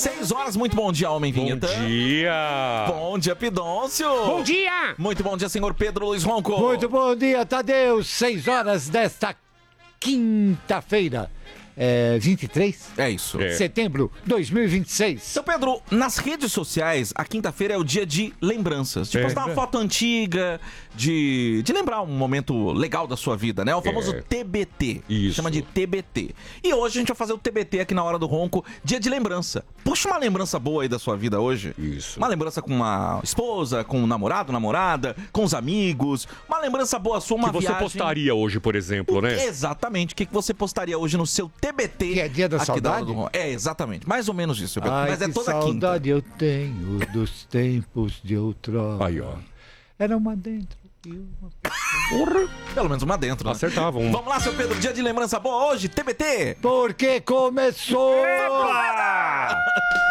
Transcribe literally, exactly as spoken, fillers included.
Seis horas, muito bom dia, Homem Vinheta. Bom dia! Bom dia, Pidôncio. Bom dia! Muito bom dia, senhor Pedro Luiz Ronco. Muito bom dia, Tadeu. Seis horas desta quinta-feira. É, vinte e três É isso. de É. setembro de dois mil e vinte e seis. Seu Pedro, nas redes sociais, a quinta-feira é o dia de lembranças. De É. postar uma foto antiga, de, de lembrar um momento legal da sua vida, né? O famoso É. T B T. Isso. Chama de T B T. E hoje a gente vai fazer o T B T aqui na Hora do Ronco, dia de lembrança. Puxa uma lembrança boa aí da sua vida hoje. Isso. Uma lembrança com uma esposa, com um namorado, namorada, com os amigos. Uma lembrança boa sua, uma que você viagem. postaria hoje, por exemplo, né? Exatamente. O que que você postaria hoje no seu T B T? Que é dia da aqui saudade? Hora do Ronco? É, exatamente. Mais ou menos isso, Pedro. Ai, Mas é que toda saudade quinta. eu tenho dos tempos de outrora. Aí, ó. Era uma dentro e uma... Porra. Pelo menos uma dentro, né? Acertava um. Vamos lá, seu Pedro. Dia de lembrança boa hoje, T B T. Porque começou!